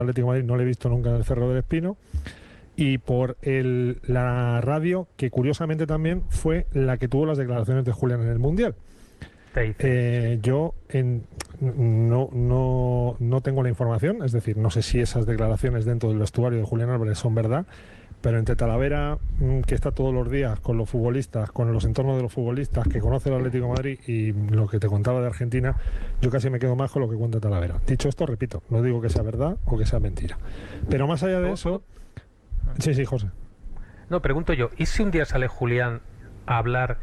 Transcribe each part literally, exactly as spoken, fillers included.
Atlético de Madrid no le he visto nunca en el Cerro del Espino, y por el, la radio, que curiosamente también fue la que tuvo las declaraciones de Julián en el Mundial. Eh, yo en, no, no, no tengo la información, es decir, no sé si esas declaraciones dentro del vestuario de Julián Álvarez son verdad, pero entre Talavera, que está todos los días con los futbolistas, con los entornos de los futbolistas, que conoce el Atlético de Madrid, y lo que te contaba de Argentina, yo casi me quedo más con lo que cuenta Talavera. Dicho esto, repito, no digo que sea verdad o que sea mentira. Pero más allá de eso... Sí, sí, José. No, pregunto yo, ¿y si un día sale Julián a hablar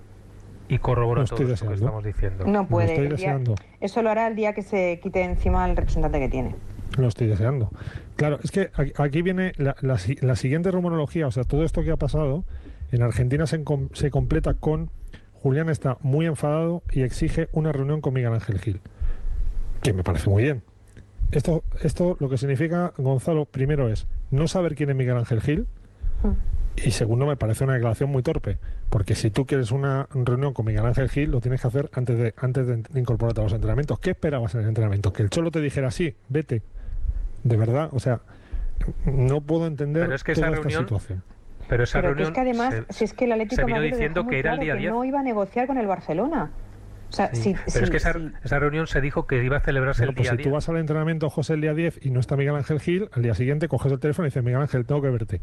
y corrobora todo esto que estamos diciendo? No puede. El día, eso lo hará el día que se quite encima el representante que tiene. Lo estoy deseando. Claro, es que aquí viene la, la, la siguiente rumorología, o sea, todo esto que ha pasado en Argentina se, se completa con Julián está muy enfadado y exige una reunión con Miguel Ángel Gil, que me parece muy bien. Esto, esto lo que significa, Gonzalo, primero es no saber quién es Miguel Ángel Gil, y segundo, me parece una declaración muy torpe, porque si tú quieres una reunión con Miguel Ángel Gil, lo tienes que hacer antes de antes de incorporarte a los entrenamientos. ¿Qué esperabas en el entrenamiento? ¿Que el Cholo te dijera sí, vete? De verdad, o sea, no puedo entender pero es que toda esa esta reunión, situación. Pero esa pero reunión es que además, se, si es que el Atlético de Madrid diciendo dejó que muy era claro el día que diez. no iba a negociar con el Barcelona. O sea, sí, si, pero si, es que esa, si, esa reunión se dijo que iba a celebrarse bueno, el pues día si diez. tú vas al entrenamiento, José, el día diez y no está Miguel Ángel Gil, al día siguiente coges el teléfono y dices, Miguel Ángel, tengo que verte.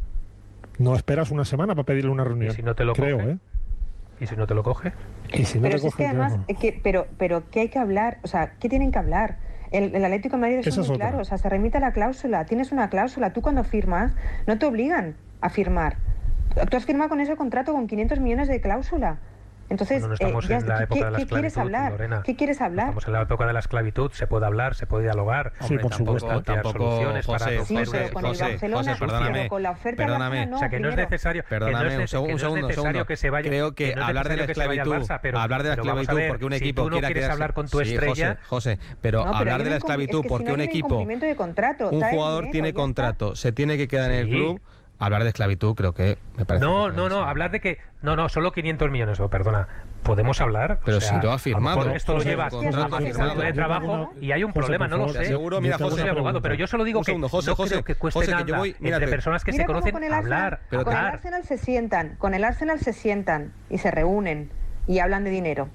No esperas una semana para pedirle una reunión. ¿Y si no te lo creo, coge? ¿eh? ¿Y si no te lo coge? ¿Y si no pero te si es que además, que, pero, pero ¿qué hay que hablar? O sea, ¿qué tienen que hablar? El, el Atlético de Madrid es muy claro, o sea, se remite a la cláusula, tienes una cláusula, tú cuando firmas no te obligan a firmar. Tú has firmado con ese contrato con quinientos millones de cláusula. Entonces, bueno, no estamos eh, ya, en la ¿qué, época de la ¿qué quieres hablar? Lorena. ¿Qué quieres hablar? Estamos en la época de la esclavitud, se puede hablar, se puede dialogar. Sí, por supuesto. Tampoco, José, para sí, pero con José, el Barcelona, José, perdóname, pero con la oferta perdóname. no, o sea, que no es necesario, perdóname, que no es, un segundo, que no es un segundo, necesario segundo. que se vaya. Creo que, que no hablar de la esclavitud, Barça, pero, hablar de la esclavitud ver, porque un si equipo tú no quiera quieres quedarse... hablar con tu sí, estrella, José, José, pero no, pero hablar de la esclavitud es que porque si no un hay equipo, incumplimiento de contrato, un jugador dinero, tiene contrato, se tiene que quedar en el club. Hablar de esclavitud creo que me parece... No, no, no, hablar de que... No, no, solo quinientos millones, oh, perdona. Podemos hablar. Pero o sea, si tú has firmado. Esto lo llevas un contrato de trabajo y hay un problema, no lo sé. Seguro, mira, José, soy abogado, pero yo solo digo que no creo que cueste nada entre personas que se conocen hablar. Con el Arsenal se sientan, con el Arsenal se sientan y se reúnen y hablan de dinero.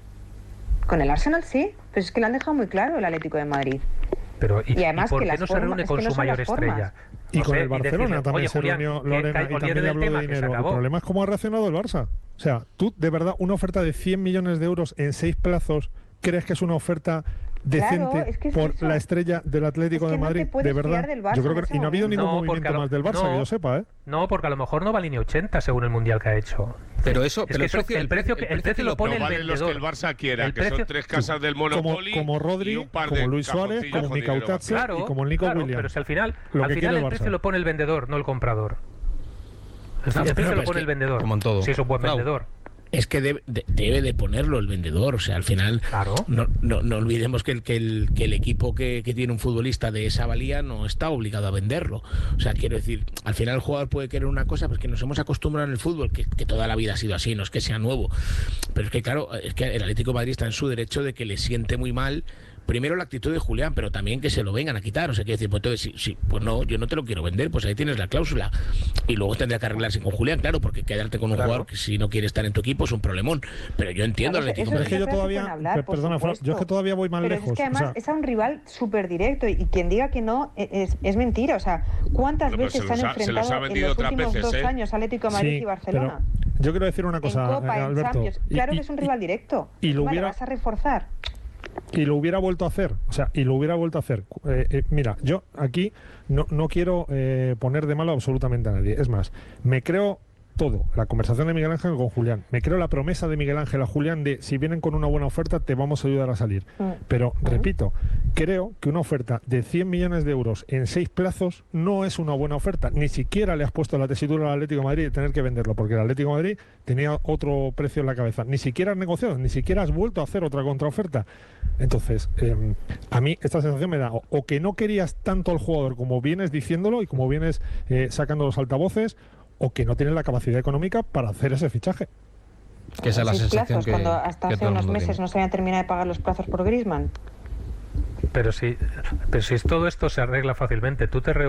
Con el Arsenal sí, pero es que lo han dejado muy claro el Atlético de Madrid. Pero, ¿y, y además ¿y por que qué no se reúne con su mayor estrella? Y con el Barcelona también se reunió Lorena y también habló de dinero. El problema es cómo ha reaccionado el Barça. O sea, tú, de verdad, una oferta de cien millones de euros en seis plazos, ¿crees que es una oferta decente claro, es que es por eso. la estrella del Atlético es que de Madrid? No de verdad, yo creo que y no ha habido ningún no, movimiento lo, más del Barça, no, que yo sepa, ¿eh? No, porque a lo mejor no va línea ochenta según el mundial que ha hecho. Pero eso, es pero que el, precio, el precio que el precio lo pone el vendedor. Los que el Barça quiera, el que precio, son tres casas del Monopoly, como, como Rodri, y un par como de Luis Suárez, como Mikel Tatze claro, y como el Nico claro, Williams. Pero si al final, lo al que final el, el precio lo pone el vendedor, no el comprador. El, no, el precio no, lo pone el vendedor. Como en todo. Si es un buen claro. vendedor. Es que debe de, debe de ponerlo el vendedor, o sea, al final claro. no, no, no olvidemos que el, que el, que el equipo que, que tiene un futbolista de esa valía no está obligado a venderlo. O sea, quiero decir, al final el jugador puede querer una cosa, pues que nos hemos acostumbrado en el fútbol, que, que toda la vida ha sido así, no es que sea nuevo. Pero es que claro, es que el Atlético de Madrid está en su derecho de que le siente muy mal primero la actitud de Julián, pero también que se lo vengan a quitar. O sea, quiero decir, pues entonces, sí, sí, pues no, yo no te lo quiero vender, pues ahí tienes la cláusula. Y luego tendrá que arreglarse con Julián, claro, porque quedarte con un claro. jugador que si no quiere estar en tu equipo es un problemón. Pero yo entiendo claro, al Atlético. Pero es que yo todavía, hablar, perdona, Fran, yo es que todavía voy más pero lejos. Es que además o sea, es a un rival súper directo y quien diga que no es, es mentira. O sea, ¿cuántas pero veces se, se han ha, enfrentado se ha en los últimos veces, dos ¿eh? años Atlético de Madrid sí, y Barcelona? Yo quiero decir una cosa, en Copa, eh, Alberto. En Champions, claro y, que es un rival y, directo. Y lo vale, hubiera, vas a reforzar. Y lo hubiera vuelto a hacer, o sea, y lo hubiera vuelto a hacer. Eh, eh, mira, yo aquí no, no quiero eh, poner de malo absolutamente a nadie. Es más, me creo todo, la conversación de Miguel Ángel con Julián, me creo la promesa de Miguel Ángel a Julián de si vienen con una buena oferta te vamos a ayudar a salir. Mm. Pero, mm. repito, creo que una oferta de cien millones de euros en seis plazos no es una buena oferta. Ni siquiera le has puesto la tesitura al Atlético de Madrid de tener que venderlo, porque el Atlético de Madrid tenía otro precio en la cabeza. Ni siquiera has negociado, ni siquiera has vuelto a hacer otra contraoferta. Entonces, eh, a mí esta sensación me da o, o que no querías tanto al jugador como vienes diciéndolo y como vienes eh, sacando los altavoces, o que no tienes la capacidad económica para hacer ese fichaje. Que esa es la sensación plazos, que, cuando hasta que hace unos meses tiene. no se habían terminado de pagar los plazos por Griezmann. Pero si, pero si todo esto se arregla fácilmente, tú te